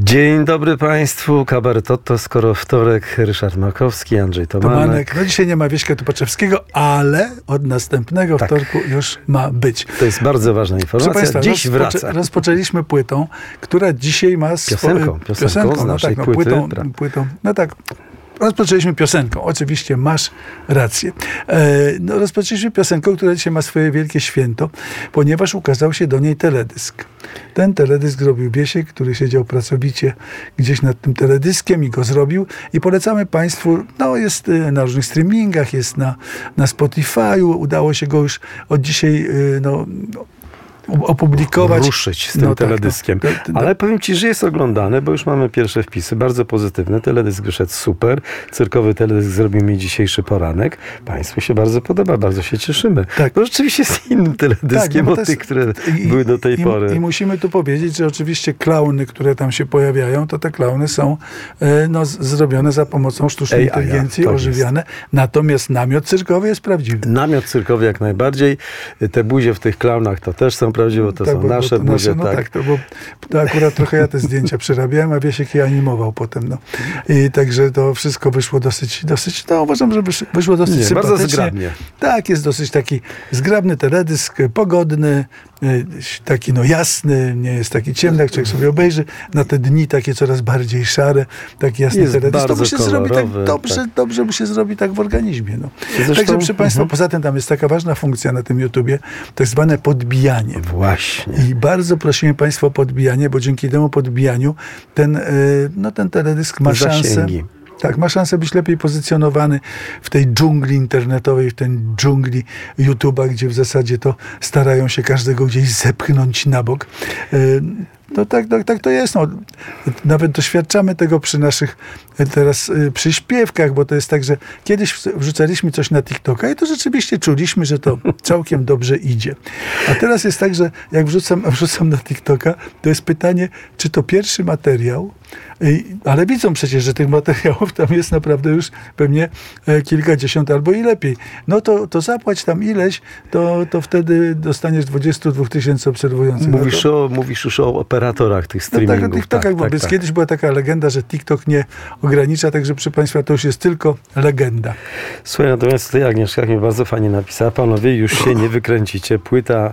Dzień dobry Państwu. Kabaretotto, skoro wtorek, Ryszard Makowski, Andrzej Tomanek. No dzisiaj nie ma Wieśka Tupaczewskiego, ale od następnego wtorku już ma być. To jest bardzo ważna informacja. Państwa, dziś wraca. Rozpoczęliśmy płytą, która dzisiaj ma piosenką z naszej płytą. No tak. Rozpoczęliśmy piosenką. Oczywiście masz rację. Rozpoczęliśmy piosenką, która dzisiaj ma swoje wielkie święto, ponieważ ukazał się do niej teledysk. Ten teledysk zrobił Wiesiek, który siedział pracowicie gdzieś nad tym teledyskiem i go zrobił. I polecamy Państwu, jest na różnych streamingach, jest na Spotify'u. Udało się go już od dzisiaj opublikować. Ruszyć z tym teledyskiem. Ale powiem Ci, że jest oglądane, bo już mamy pierwsze wpisy, bardzo pozytywne. Teledysk wyszedł super. Cyrkowy teledysk zrobił mi dzisiejszy poranek. Państwu się bardzo podoba, bardzo się cieszymy. Tak. Bo rzeczywiście jest innym teledyskiem od tych, które były do tej pory. I musimy tu powiedzieć, że oczywiście klauny, które tam się pojawiają, to te klauny są zrobione za pomocą sztucznej inteligencji, ożywiane. Natomiast namiot cyrkowy jest prawdziwy. Namiot cyrkowy jak najbardziej. Te buzie w tych klaunach to też są prawdziwe, to są nasze buzie. To akurat trochę ja te zdjęcia przerabiałem, a Wiesiek je animował potem. I także to wszystko wyszło dosyć uważam, że wyszło dosyć sympatycznie. Bardzo zgrabnie. Tak, jest dosyć taki zgrabny teledysk, pogodny, taki jasny, nie jest taki ciemny, jak człowiek sobie obejrzy. Na te dni takie coraz bardziej szare, taki jasny jest teledysk. To mu się zrobi tak dobrze mu się zrobi tak w organizmie. Zresztą, także proszę Państwa, poza tym tam jest taka ważna funkcja na tym YouTubie, tak zwane podbijanie. Właśnie. I bardzo prosimy Państwa o podbijanie, bo dzięki temu podbijaniu ten teledysk ma szansę. Tak, ma szansę być lepiej pozycjonowany w tej dżungli internetowej, w tej dżungli YouTube'a, gdzie w zasadzie to starają się każdego gdzieś zepchnąć na bok. Tak to jest. Nawet doświadczamy tego przy naszych teraz przyśpiewkach, bo to jest tak, że kiedyś wrzucaliśmy coś na TikToka i to rzeczywiście czuliśmy, że to całkiem dobrze idzie. A teraz jest tak, że jak wrzucam na TikToka, to jest pytanie, czy to pierwszy materiał, ale widzą przecież, że tych materiałów tam jest naprawdę już pewnie kilkadziesiąt albo i lepiej. To zapłać tam ileś, to wtedy dostaniesz 22 000 obserwujących. Mówisz już o operatorach tych streamingów. Tak, o TikTokach, bo kiedyś była taka legenda, że TikTok nie ogranicza, także proszę Państwa, to już jest tylko legenda. Słuchaj, natomiast tutaj Agnieszka mnie bardzo fajnie napisała, panowie, już się nie wykręcicie, płyta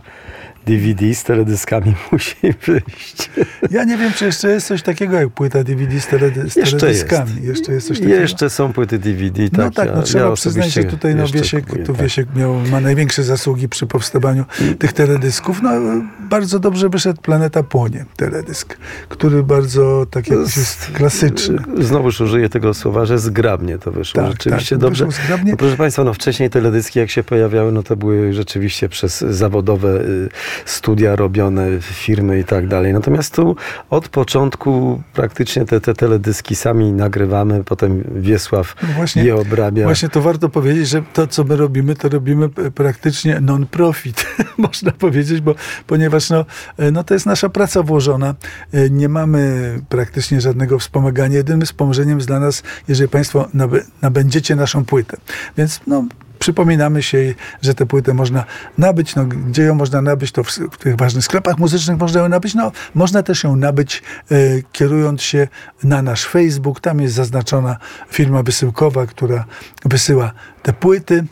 DVD z teledyskami musi wyjść. Ja nie wiem, czy jeszcze jest coś takiego jak płyta DVD z teledyskami. Jeszcze jest coś takiego. Jeszcze są płyty DVD. Trzeba przyznać, że tutaj Wiesiek ma największe zasługi przy powstawaniu tych teledysków. Bardzo dobrze wyszedł Planeta Płonie, teledysk, który bardzo jest klasyczny. Znowuż użyję tego słowa, że zgrabnie to wyszło. Rzeczywiście dobrze. No, proszę Państwa, wcześniej teledyski jak się pojawiały, to były rzeczywiście przez zawodowe studia robione, firmy i tak dalej. Natomiast tu od początku praktycznie te teledyski sami nagrywamy, potem Wiesław je obrabia. Właśnie to warto powiedzieć, że to, co my robimy, to robimy praktycznie non-profit, można powiedzieć, ponieważ to jest nasza praca włożona. Nie mamy praktycznie żadnego wspomagania. Jedynym wspomożeniem jest dla nas, jeżeli Państwo nabędziecie naszą płytę. Więc przypominamy się, że tę płytę można nabyć. Gdzie ją można nabyć? To w tych ważnych sklepach muzycznych można ją nabyć. Można też ją nabyć kierując się na nasz Facebook. Tam jest zaznaczona firma wysyłkowa, która wysyła te płyty.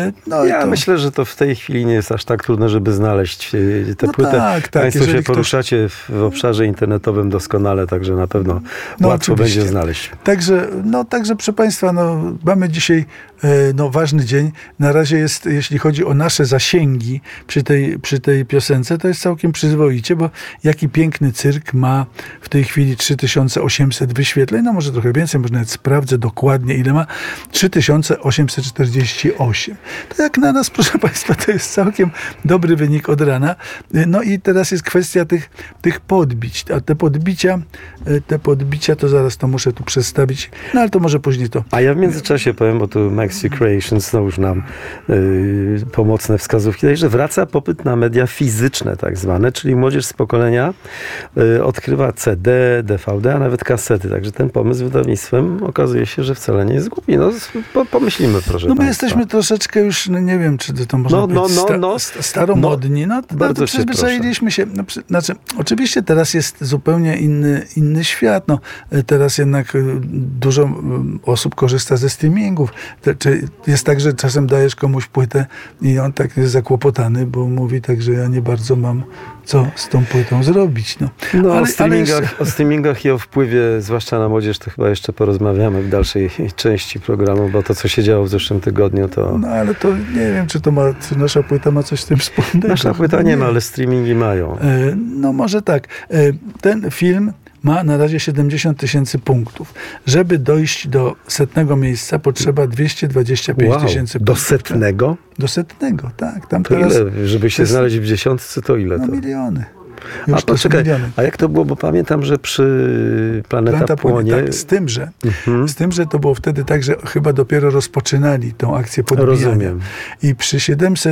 Myślę, że to w tej chwili nie jest aż tak trudno, żeby znaleźć tę płytę. Tak, Państwo się poruszacie w obszarze internetowym doskonale, także na pewno łatwo będzie znaleźć. Także proszę Państwa, mamy dzisiaj ważny dzień. Na razie jest, jeśli chodzi o nasze zasięgi przy tej piosence, to jest całkiem przyzwoicie, bo jaki piękny cyrk ma w tej chwili 3800 wyświetleń, może trochę więcej, może nawet sprawdzę dokładnie, ile ma. 3848. To jak na nas, proszę Państwa, to jest całkiem dobry wynik od rana. I teraz jest kwestia tych podbić. A te podbicia to zaraz to muszę tu przedstawić, ale to może później to. A ja w międzyczasie powiem, bo tu Maxi Creations już nam pomocne wskazówki daje, że wraca popyt na media fizyczne tak zwane, czyli młodzież z pokolenia odkrywa CD, DVD, a nawet kasety. Także ten pomysł z wydawnictwem okazuje się, że wcale nie jest głupi. Pomyślimy, proszę Państwa. My jesteśmy troszeczkę troszeczkę już, no nie wiem, czy to można staromodni. No, bardzo przyzwyczailiśmy się. No, znaczy, oczywiście teraz jest zupełnie inny świat. No, teraz jednak dużo osób korzysta ze streamingów. Jest tak, że czasem dajesz komuś płytę i on tak jest zakłopotany, bo mówi tak, że ja nie bardzo mam co z tą płytą zrobić. O streamingach i o wpływie, zwłaszcza na młodzież, to chyba jeszcze porozmawiamy w dalszej części programu, bo to, co się działo w zeszłym tygodniu, to... No ale to nie wiem, czy nasza płyta ma coś z tym wspólnego. Nasza płyta nie ma, ale streamingi mają. No może tak. Ten film ma na razie 70 000 punktów. Żeby dojść do 100 miejsca, potrzeba 225 000 punktów. Do 100? Do 100, tak. Tam to teraz, ile? Żeby się znaleźć w 10, to ile? No to? miliony. A poczekaj, a jak to było? Bo pamiętam, że przy Planeta Płonie... Tak, z tym, że to było wtedy tak, że chyba dopiero rozpoczynali tą akcję podbijania. Rozumiem. I przy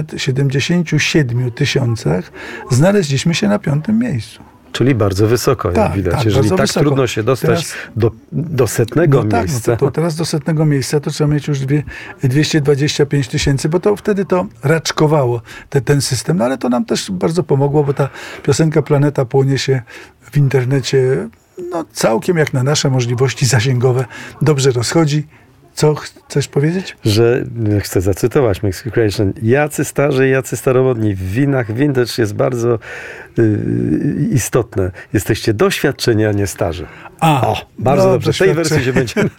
777 000 znaleźliśmy się na 5. miejscu. Czyli bardzo wysoko, jak widać. Jeżeli tak wysoko. Trudno się dostać do 100 miejsca. To teraz do 100 miejsca to trzeba mieć już 225 000, bo to wtedy to raczkowało ten system. No ale to nam też bardzo pomogło, bo ta piosenka Planeta Płonie się w internecie całkiem jak na nasze możliwości zasięgowe dobrze rozchodzi. Co chcesz powiedzieć? Że chcę zacytować Mexico Creation. Jacy starzy, jacy staromodni. W winach vintage jest bardzo istotne. Jesteście doświadczeni, a nie starzy. Bardzo dobrze. W tej wersji się będziemy...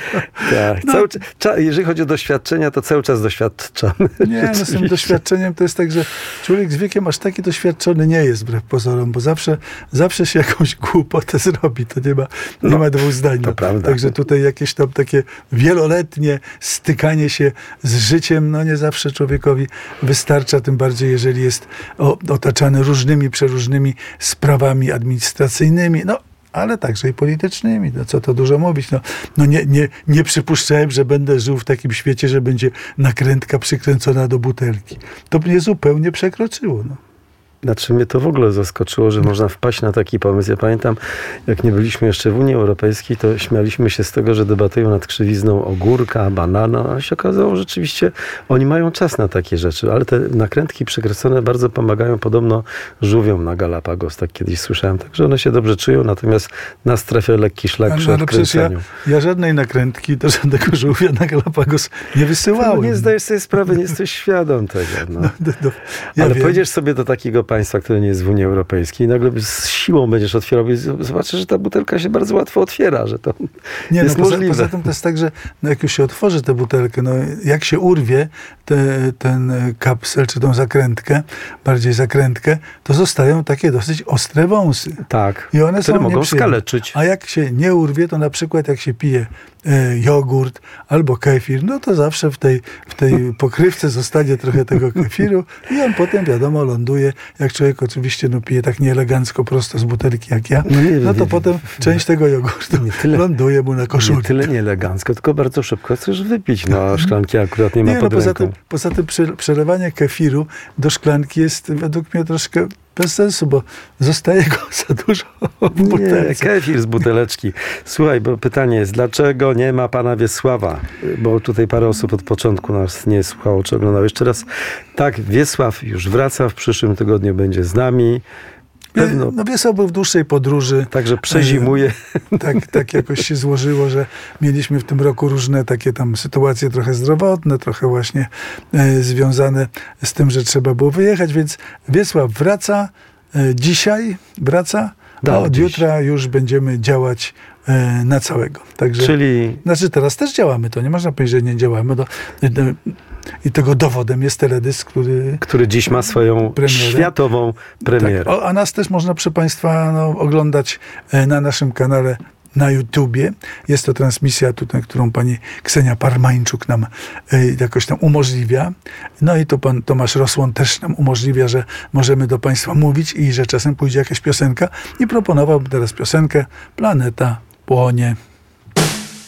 tak. Jeżeli chodzi o doświadczenia, to cały czas doświadczamy. Nie, z tym doświadczeniem to jest tak, że człowiek z wiekiem aż taki doświadczony nie jest, wbrew pozorom, bo zawsze się jakąś głupotę zrobi. To nie ma dwóch zdań. To prawda. Także tutaj jakieś tam takie wieloletnie stykanie się z życiem, nie zawsze człowiekowi wystarcza, tym bardziej, jeżeli jest otaczany przeróżnymi sprawami administracyjnymi, ale także i politycznymi. Co to dużo mówić. Nie przypuszczałem, że będę żył w takim świecie, że będzie nakrętka przykręcona do butelki. To mnie zupełnie przekroczyło. Znaczy mnie to w ogóle zaskoczyło, że można wpaść na taki pomysł. Ja pamiętam, jak nie byliśmy jeszcze w Unii Europejskiej, to śmialiśmy się z tego, że debatują nad krzywizną ogórka, banana, a się okazało, że rzeczywiście oni mają czas na takie rzeczy, ale te nakrętki przekręcone bardzo pomagają podobno żółwiom na Galapagos, tak kiedyś słyszałem, także one się dobrze czują, natomiast nas trafia lekki szlak przy odkręceniu. Ja żadnej nakrętki do żadnego żółwia na Galapagos nie wysyłałem. Nie zdajesz sobie sprawy, nie jesteś świadom tego. Ale pojedziesz sobie do takiego państwa, które nie jest w Unii Europejskiej, i nagle z siłą będziesz otwierał i zobaczysz, że ta butelka się bardzo łatwo otwiera, że to jest możliwe. Poza tym to jest tak, że jak już się otworzy tę butelkę, jak się urwie ten kapsel, czy tą zakrętkę, to zostają takie dosyć ostre wąsy. Tak, i one które są mogą skaleczyć. A jak się nie urwie, to na przykład jak się pije jogurt albo kefir, to zawsze w tej pokrywce zostanie trochę tego kefiru i on potem, wiadomo, ląduje. Jak człowiek oczywiście pije tak nieelegancko prosto z butelki jak ja, to potem część tego jogurtu ląduje mu na koszulce. Nie tyle nieelegancko, tylko bardzo szybko chcesz wypić. A szklanki akurat nie ma pod ręką. Poza tym przelewanie kefiru do szklanki jest według mnie troszkę bez sensu, bo zostaje go za dużo w butelce. Nie, kefir z buteleczki. Słuchaj, bo pytanie jest, dlaczego nie ma pana Wiesława? Bo tutaj parę osób od początku nas nie słuchało, czy oglądało. Jeszcze raz, tak, Wiesław już wraca, w przyszłym tygodniu będzie z nami. Wiesław był w dłuższej podróży. Także przezimuje. Tak jakoś się złożyło, że mieliśmy w tym roku różne takie tam sytuacje trochę zdrowotne, trochę właśnie związane z tym, że trzeba było wyjechać, więc Wiesław wraca. Dzisiaj wraca, a od jutra już będziemy działać na całego. Także, znaczy teraz też działamy, to nie można powiedzieć, że nie działamy. I tego dowodem jest teledysk, który dziś ma swoją światową premierę. Tak. A nas też można, proszę Państwa, oglądać na naszym kanale na YouTubie. Jest to transmisja tutaj, którą pani Ksenia Parmańczuk nam jakoś tam umożliwia. I to pan Tomasz Rosłon też nam umożliwia, że możemy do Państwa mówić i że czasem pójdzie jakaś piosenka. I proponowałbym teraz piosenkę Planeta Płonie.